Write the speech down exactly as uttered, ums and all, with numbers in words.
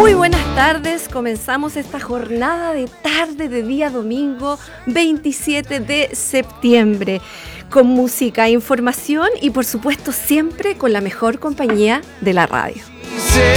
Muy buenas tardes, comenzamos esta jornada de tarde de día domingo veintisiete de septiembre con música, información y por supuesto siempre con la mejor compañía de la radio.